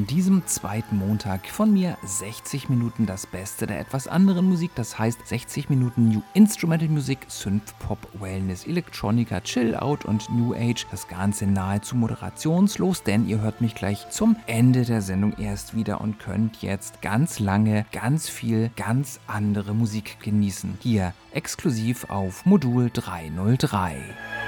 an diesem zweiten Montag von mir 60 Minuten das Beste der etwas anderen Musik, das heißt 60 Minuten New Instrumental Musik, Synth Pop, Wellness, Electronica, Chill Out und New Age. Das Ganze nahezu moderationslos, denn ihr hört mich gleich zum Ende der Sendung erst wieder und könnt jetzt ganz lange, ganz viel, ganz andere Musik genießen. Hier exklusiv auf Modul 303.